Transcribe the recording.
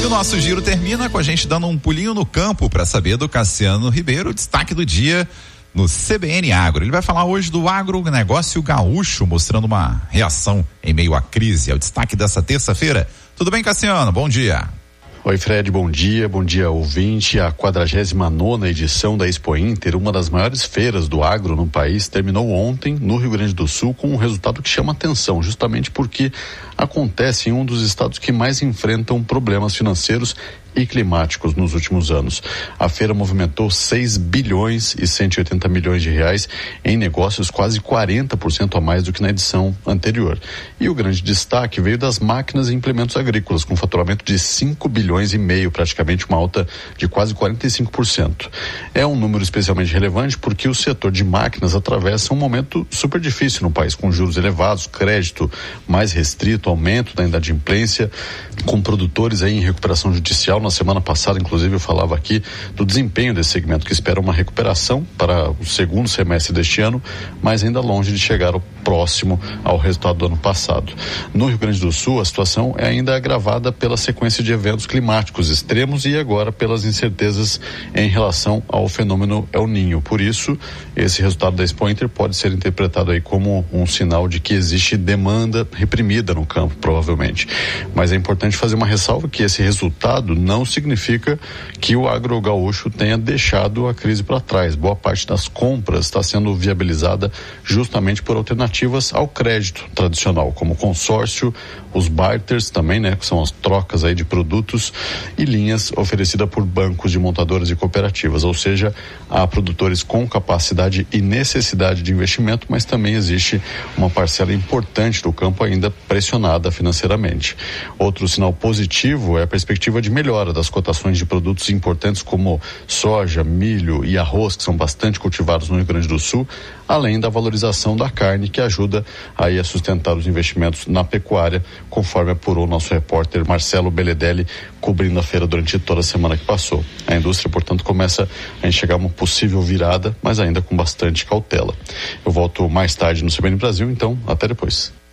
o nosso giro termina com a gente dando um pulinho no campo para saber do Cassiano Ribeiro, o destaque do dia no CBN Agro. Ele vai falar hoje do agronegócio gaúcho, mostrando uma reação em meio à crise. É o destaque dessa terça-feira. Tudo bem, Cassiano? Bom dia. Oi, Fred, bom dia ouvinte. A 49ª edição da Expo Inter, uma das maiores feiras do agro no país, terminou ontem no Rio Grande do Sul com um resultado que chama atenção, justamente porque acontece em um dos estados que mais enfrentam problemas financeiros e climáticos nos últimos anos. A feira movimentou 6 bilhões e 180 milhões de reais em negócios, quase 40% a mais do que na edição anterior. E o grande destaque veio das máquinas e implementos agrícolas, com faturamento de 5 bilhões e meio, praticamente uma alta de quase 45%. É um número especialmente relevante porque o setor de máquinas atravessa um momento super difícil no país, com juros elevados, crédito mais restrito, aumento da inadimplência, com produtores aí em recuperação judicial. Na semana passada, inclusive, eu falava aqui do desempenho desse segmento, que espera uma recuperação para o segundo semestre deste ano, mas ainda longe de chegar próximo ao resultado do ano passado. No Rio Grande do Sul, a situação é ainda agravada pela sequência de eventos climáticos extremos e agora pelas incertezas em relação ao fenômeno El Niño. Por isso, esse resultado da Expo Inter pode ser interpretado aí como um sinal de que existe demanda reprimida no campo, provavelmente. Mas é importante fazer uma ressalva que esse resultado não significa que o agro gaúcho tenha deixado a crise para trás. Boa parte das compras está sendo viabilizada justamente por alternativas ao crédito tradicional, como consórcio, os barters também, né, que são as trocas aí de produtos, e linhas oferecidas por bancos de montadoras e cooperativas, ou seja, há produtores com capacidade e necessidade de investimento, mas também existe uma parcela importante do campo ainda pressionada financeiramente. Outro sinal positivo é a perspectiva de melhora das cotações de produtos importantes como soja, milho e arroz, que são bastante cultivados no Rio Grande do Sul, além da valorização da carne, que ajuda aí a sustentar os investimentos na pecuária, conforme apurou o nosso repórter Marcelo Beledelli, cobrindo a feira durante toda a semana que passou. A indústria, portanto, começa a enxergar uma possível virada, mas ainda com bastante cautela. Eu volto mais tarde no CBN Brasil, então até depois.